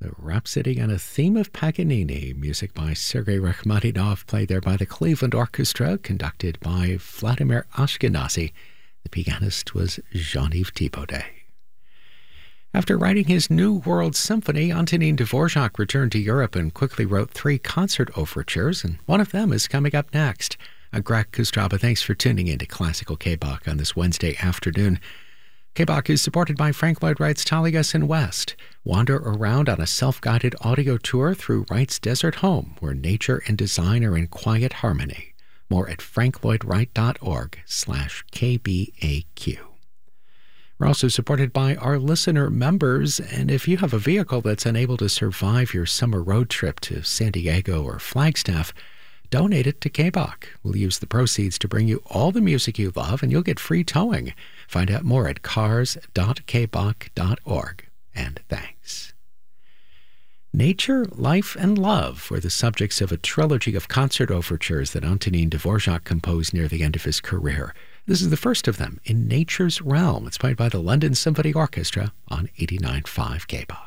The Rhapsody and a Theme of Paganini, music by Sergei Rachmaninoff, played there by the Cleveland Orchestra, conducted by Vladimir Ashkenazy. The pianist was Jean-Yves Thibaudet. After writing his New World Symphony, Antonin Dvorak returned to Europe and quickly wrote 3 concert overtures, and one of them is coming up next. Greg Kustraba, thanks for tuning in to Classical K-Bach on this Wednesday afternoon. K-Bach is supported by Frank Lloyd Wright's Taliesin West. Wander around on a self-guided audio tour through Wright's desert home, where nature and design are in quiet harmony. More at franklloydwright.org/KBAQ. We're also supported by our listener members, and if you have a vehicle that's unable to survive your summer road trip to San Diego or Flagstaff, donate it to K-Bach. We'll use the proceeds to bring you all the music you love, and you'll get free towing. Find out more at cars.kbach.org. And thanks. Nature, life, and love were the subjects of a trilogy of concert overtures that Antonin Dvorak composed near the end of his career. This is the first of them, In Nature's Realm. It's played by the London Symphony Orchestra on 89.5 K-Bach.